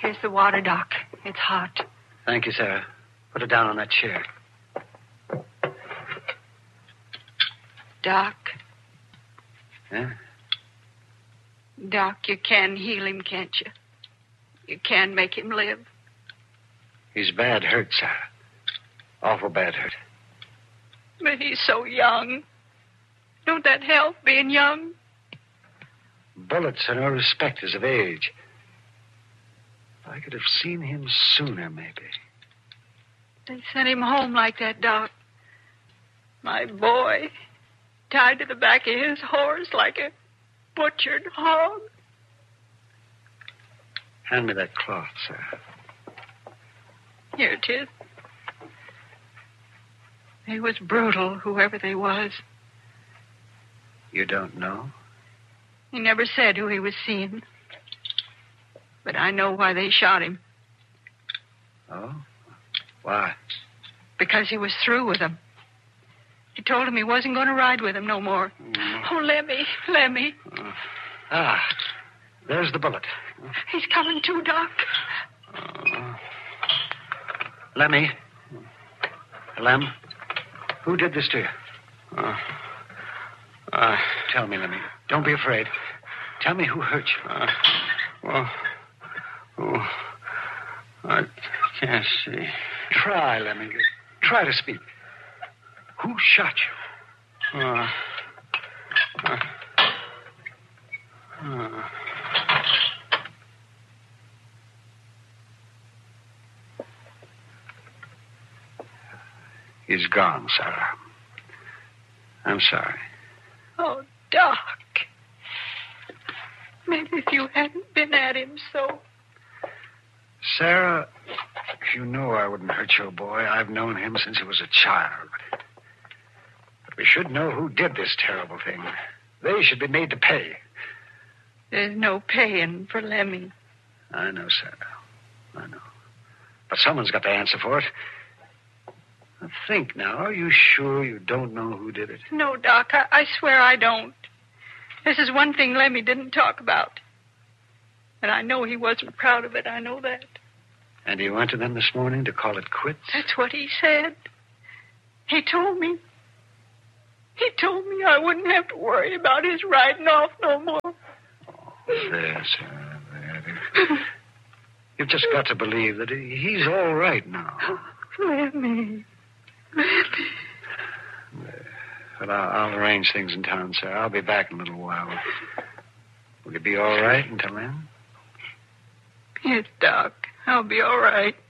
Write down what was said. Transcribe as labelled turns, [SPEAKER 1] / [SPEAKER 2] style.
[SPEAKER 1] Here's the water, Doc. It's hot.
[SPEAKER 2] Thank you, Sarah. Put it down on that chair.
[SPEAKER 1] Doc.
[SPEAKER 2] Yeah?
[SPEAKER 1] Doc, you can heal him, can't you? You can make him live.
[SPEAKER 2] He's bad hurt, Sarah. Awful bad hurt.
[SPEAKER 1] But he's so young. Don't that help, being young?
[SPEAKER 2] Bullets are no respecters of age. If I could have seen him sooner, maybe.
[SPEAKER 1] They sent him home like that, Doc. My boy, tied to the back of his horse like a butchered hog.
[SPEAKER 2] Hand me that cloth, Sarah.
[SPEAKER 1] Here it is. They was brutal, whoever they was.
[SPEAKER 2] You don't know?
[SPEAKER 1] He never said who he was seeing. But I know why they shot him.
[SPEAKER 2] Oh? Why?
[SPEAKER 1] Because he was through with them. He told him he wasn't going to ride with him no more. Oh, Lemmy.
[SPEAKER 2] There's the bullet.
[SPEAKER 1] He's coming too, Doc.
[SPEAKER 2] Lemmy. Lem, who did this to you? Tell me, Lemmy. Don't be afraid. Tell me who hurt you.
[SPEAKER 3] I can't see.
[SPEAKER 2] Try, Lemmy. Try to speak. Who shot you? He's gone, Sarah. I'm sorry.
[SPEAKER 1] Oh, Doc. Maybe if you hadn't been at him so.
[SPEAKER 2] Sarah, you know I wouldn't hurt your boy. I've known him since he was a child. But we should know who did this terrible thing. They should be made to pay.
[SPEAKER 1] There's no paying for Lemmy.
[SPEAKER 2] I know, Sarah. I know. But someone's got to answer for it. Now, think now. Are you sure you don't know who did it?
[SPEAKER 1] No, Doc. I swear I don't. This is one thing Lemmy didn't talk about. And I know he wasn't proud of it. I know that.
[SPEAKER 2] And he went to them this morning to call it quits?
[SPEAKER 1] That's what he said. He told me. He told me I wouldn't have to worry about his riding off no more.
[SPEAKER 2] Oh, there, Sarah, there. You've just got to believe that he's all right now.
[SPEAKER 1] Lemmy.
[SPEAKER 2] Well, I'll arrange things in town, sir. I'll be back in a little while. Will you be all right until then?
[SPEAKER 1] Yes, Doc. I'll be all right.